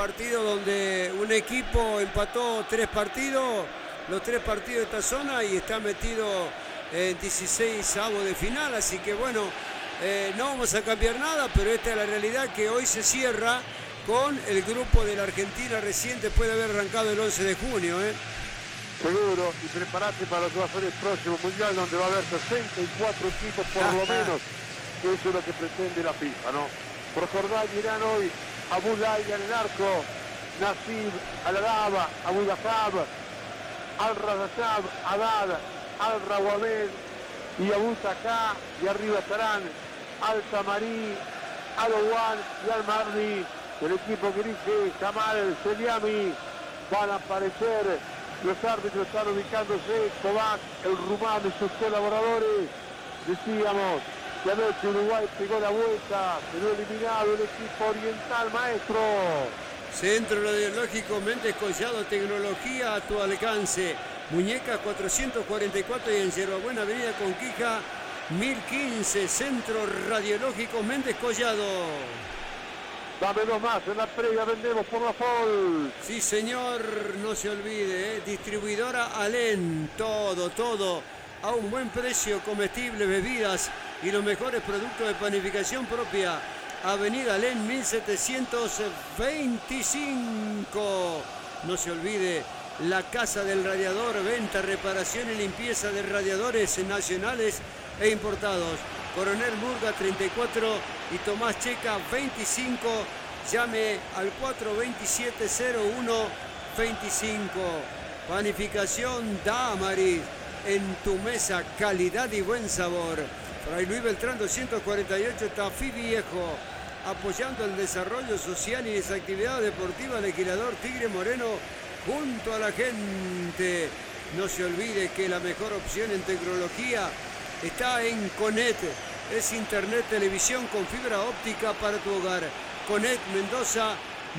partido donde un equipo empató 3 partidos, los 3 partidos de esta zona y está metido en 16avos de final, así que bueno, no vamos a cambiar nada, pero esta es la realidad que hoy se cierra con el grupo de la Argentina recién después de haber arrancado el 11 de junio. Seguro, y preparate para lo que va a ser el próximo Mundial, donde va a haber 64 equipos por lo menos. Eso es lo que pretende la FIFA, ¿no? Por Jordania irán hoy Abu Laya en el arco, Nasib Al-Araba, Abu Dahab, Al-Razazab, Haddad, Al-Rawamed y Abu Taká, y arriba estarán Al-Tamari, Al-Owan y Al-Marni. El equipo que dirige Kamal Seliami. Van a aparecer los árbitros, están ubicándose Kovac, el rumano y sus colaboradores. Decíamos que anoche Uruguay pegó la vuelta, quedó eliminado el equipo oriental, maestro. Centro Radiológico Méndez Collado, tecnología a tu alcance. Muñecas 444 y en Yerbabuena, Avenida Conquija 1015, Centro Radiológico Méndez Collado. Dame dos más, en la previa vendemos por la FOL. Sí señor, no se olvide, distribuidora Alén, todo a un buen precio, comestibles, bebidas y los mejores productos de panificación propia. Avenida Alén 1725. No se olvide, la Casa del Radiador, venta, reparación y limpieza de radiadores nacionales e importados. Coronel Murga 34 y Tomás Checa 25. Llame al 427-0125. Panificación Damaris. En tu mesa, calidad y buen sabor. Fray Luis Beltrán 248, Tafí Viejo. Apoyando el desarrollo social y las actividades deportivas, legislador Tigre Moreno junto a la gente. No se olvide que la mejor opción en tecnología está en Conet. Es internet, televisión con fibra óptica para tu hogar. Conet Mendoza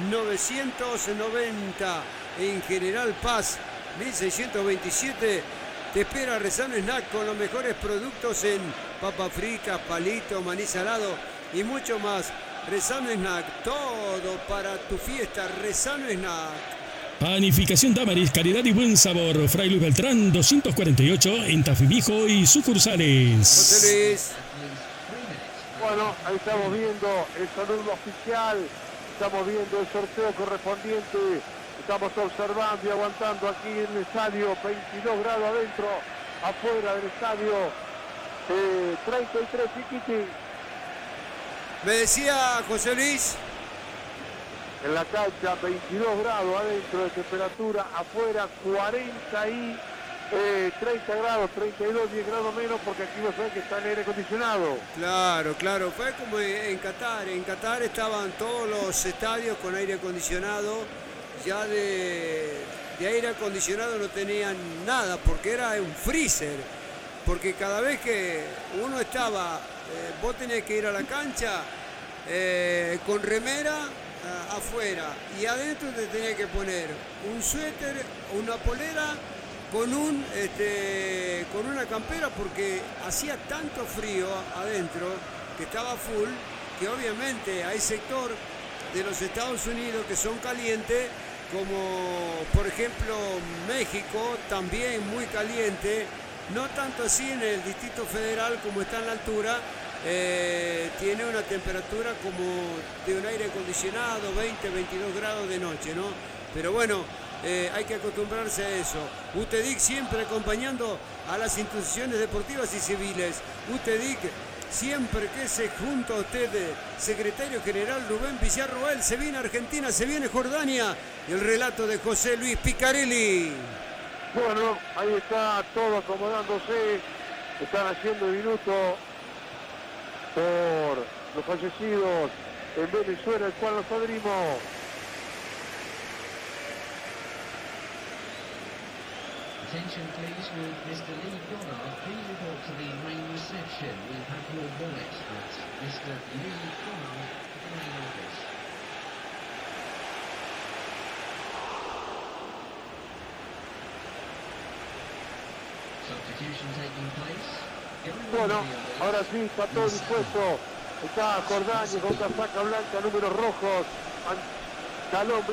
990. En General Paz 1627. Te espera Rezano Snack con los mejores productos en papas fritas, palitos, maní salado y mucho más. Rezano Snack, todo para tu fiesta. Rezano Snack. Panificación Damaris, calidad y buen sabor. Fray Luis Beltrán 248 en Tafí Viejo y sucursales. José Luis. Bueno, ahí estamos viendo el saludo oficial, estamos viendo el sorteo correspondiente, estamos observando y aguantando aquí en el estadio, 22 grados adentro, afuera del estadio, 33 Chiquiti. Me decía José Luis. En la cancha 22 grados adentro de temperatura, afuera 30 grados, 32, 10 grados menos, porque aquí no sé que está en aire acondicionado. Claro, fue como en Qatar. En Qatar estaban todos los estadios con aire acondicionado. Ya de aire acondicionado no tenían nada, porque era un freezer. Porque cada vez que uno estaba, vos tenés que ir a la cancha con remera afuera, y adentro te tenía que poner un suéter, una polera con una campera, porque hacía tanto frío adentro que estaba full, que obviamente hay sector de los Estados Unidos que son calientes, como por ejemplo México, también muy caliente, no tanto así en el Distrito Federal como está en la altura. Tiene una temperatura como de un aire acondicionado, 20-22 grados de noche, ¿no? Pero bueno, hay que acostumbrarse a eso. UTEDIC siempre acompañando a las instituciones deportivas y civiles. UTEDIC siempre que se junto a usted, secretario general Rubén Villarroel. Se viene Argentina, se viene Jordania. Y el relato de José Luis Picarelli. Bueno, ahí está todo acomodándose. Están haciendo minuto por los fallecidos en Venezuela, el cual nos adherimos. Attention please, will Mr. Lee Goddard please report to the main reception? We have your voice, but Mr. Lee Goddard to the main office. Substitution taking place. Bueno, ahora sí está todo dispuesto. Está Jordania con casaca blanca, números rojos, talón